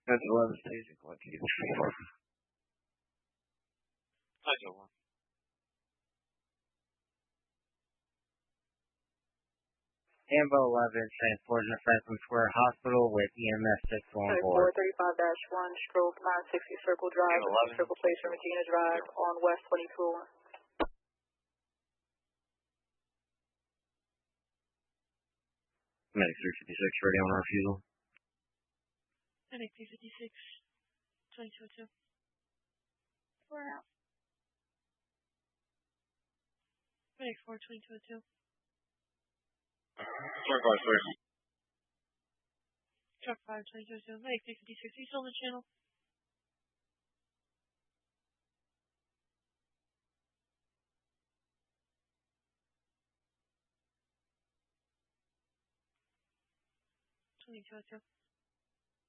That's 11 station. What can you do? Title 1. Ambo 11, transporting to Franklin Square Hospital with EMS 6 on board. 435-1, stroke 960 Circle Drive, Circle Place from Regina Drive on West 2201. Medic 356 ready on our refusal. Medic 356, 2202. We're out. Medic 4, 2202. Truck 5, sir. Truck 5, 2202. Medic 356, are you still on the channel?